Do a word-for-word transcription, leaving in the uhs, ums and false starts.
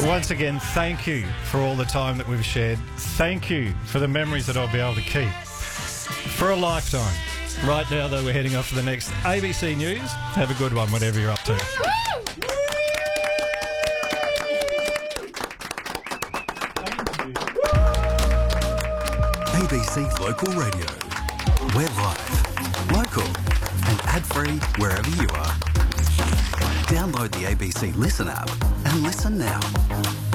Once again, thank you for all the time that we've shared. Thank you for the memories that I'll be able to keep for a lifetime. Right now, though, we're heading off to the next A B C News. Have a good one, whatever you're up to. A B C's Local Radio. We're live, local and ad-free wherever you are. Download the A B C Listen app and listen now.